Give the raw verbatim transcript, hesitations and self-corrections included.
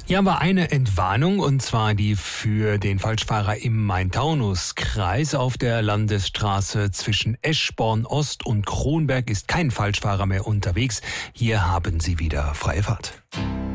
Hier haben wir eine Entwarnung, und zwar die für den Falschfahrer im Main-Taunus-Kreis. Auf der Landesstraße zwischen Eschborn Ost und Kronberg ist kein Falschfahrer mehr unterwegs. Hier haben Sie wieder freie Fahrt.